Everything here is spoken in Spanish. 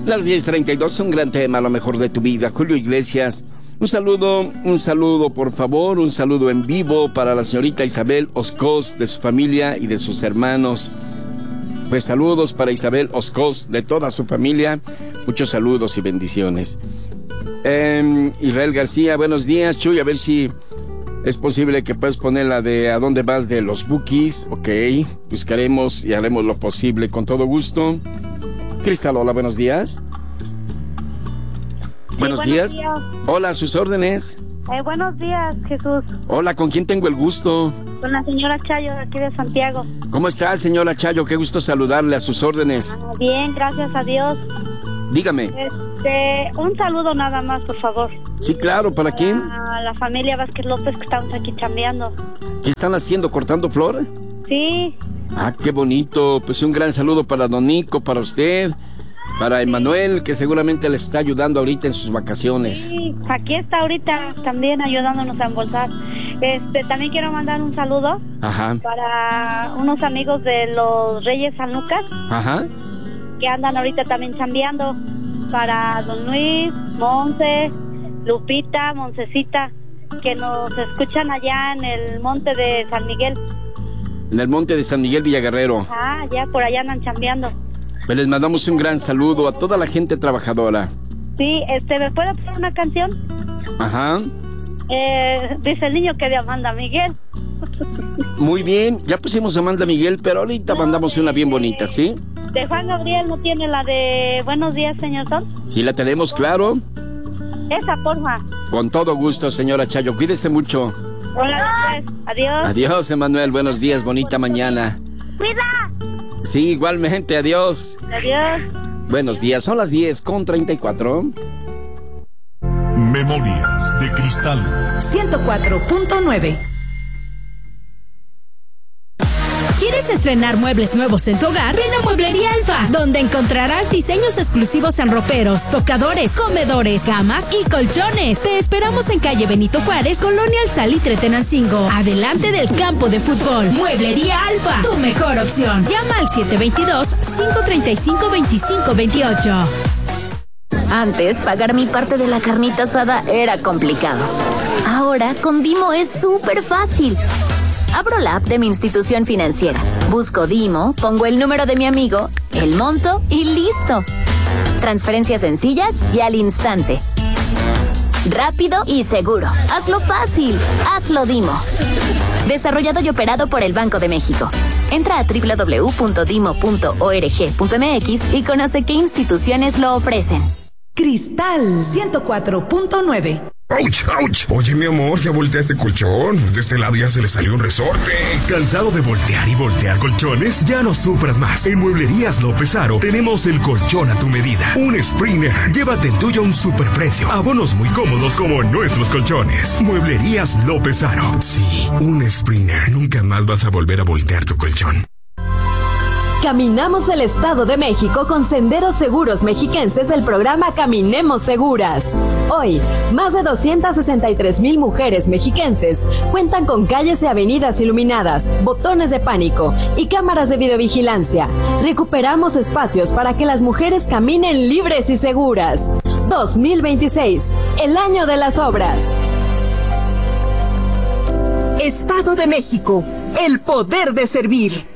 Las 10:32, un gran tema, lo mejor de tu vida. Julio Iglesias, un saludo, por favor, un saludo en vivo para la señorita Isabel Oscos, de su familia y de sus hermanos. Pues saludos para Isabel Oscos, de toda su familia. Muchos saludos y bendiciones. Israel García, buenos días, Chuy, a ver si es posible que puedas poner la de ¿A dónde vas? De los Bukis. Ok, buscaremos y haremos lo posible con todo gusto. Cristal, hola, buenos días. Buenos días. Hola, a sus órdenes. Buenos días, Jesús. Hola, ¿con quién tengo el gusto? Con la señora Chayo, de aquí de Santiago. ¿Cómo está, señora Chayo? Qué gusto saludarle, a sus órdenes. Bien, gracias a Dios. Dígame. Un saludo nada más, por favor. Sí, claro, ¿para quién? A la familia Vázquez López, que estamos aquí chambeando. ¿Qué están haciendo, cortando flor? Sí. Ah, qué bonito. Pues un gran saludo para don Nico, para usted, para Emanuel, que seguramente les está ayudando ahorita en sus vacaciones. Sí, aquí está ahorita también ayudándonos a embolsar. También quiero mandar un saludo. Ajá. Para unos amigos de los Reyes San Lucas. Ajá. Que andan ahorita también chambeando. Para don Luis, Monse, Lupita, Moncecita, que nos escuchan allá en el monte de San Miguel. En el monte de San Miguel Villaguerrero. Ah, ya por allá andan chambeando. Pues les mandamos un gran saludo a toda la gente trabajadora. Sí, ¿me puede poner una canción? Ajá. Dice el niño que de Amanda Miguel. Muy bien, ya pusimos a Amanda Miguel, pero ahorita mandamos una bien bonita, ¿sí? De Juan Gabriel, ¿no tiene la de Buenos días, señor Sol? Sí, la tenemos, claro. Esa, porfa. Con todo gusto, señora Chayo, cuídese mucho. Hola, pues. Adiós. Adiós, Emanuel, buenos días, bonita mañana. ¡Cuida! Sí, igualmente, adiós. Adiós. Buenos días, son las 10:34. Memorias de Cristal 104.9. ¿Quieres estrenar muebles nuevos en tu hogar? Ven a Mueblería Alfa, donde encontrarás diseños exclusivos en roperos, tocadores, comedores, camas y colchones. Te esperamos en calle Benito Juárez, Colonia El Salitre, Tenancingo, adelante del campo de fútbol. Mueblería Alfa, tu mejor opción. Llama al 722-535-2528. Antes, pagar mi parte de la carnita asada era complicado. Ahora, con Dimo es súper fácil. Abro la app de mi institución financiera, busco Dimo, pongo el número de mi amigo, el monto y listo. Transferencias sencillas y al instante. Rápido y seguro. Hazlo fácil. Hazlo Dimo. Desarrollado y operado por el Banco de México. Entra a www.dimo.org.mx y conoce qué instituciones lo ofrecen. Cristal 104.9. ¡Auch, auch! Oye, mi amor, ya volteé este colchón. De este lado ya se le salió un resorte. ¿Cansado de voltear y voltear colchones? Ya no sufras más. En Mueblerías López Aro tenemos el colchón a tu medida. Un Springer. Llévate el tuyo a un superprecio. Abonos muy cómodos como nuestros colchones. Mueblerías López Aro. Sí, un Springer. Nunca más vas a volver a voltear tu colchón. Caminamos el Estado de México con Senderos Seguros Mexiquenses del programa Caminemos Seguras. Hoy, más de 263,000 mujeres mexiquenses cuentan con calles y avenidas iluminadas, botones de pánico y cámaras de videovigilancia. Recuperamos espacios para que las mujeres caminen libres y seguras. 2026, el año de las obras. Estado de México, el poder de servir.